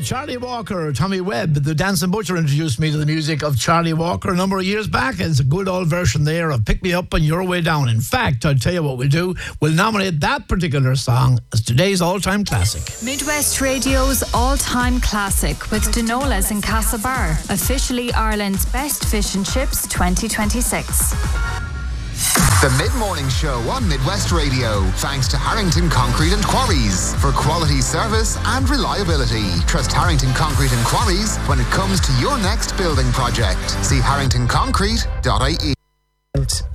Charlie Walker, Tommy Webb, the Dancing Butcher introduced me to the music of Charlie Walker a number of years back. It's a good old version there of Pick Me Up on Your Way Down. In fact, I'll tell you what we'll do. We'll nominate that particular song as today's all-time classic. Midwest Radio's all-time classic with Denola's in Castlebar. Officially Ireland's best fish and chips 2026. The Mid-Morning Show on Midwest Radio, thanks to Harrington Concrete and Quarries for quality service and reliability. Trust Harrington Concrete and Quarries when it comes to your next building project. See harringtonconcrete.ie.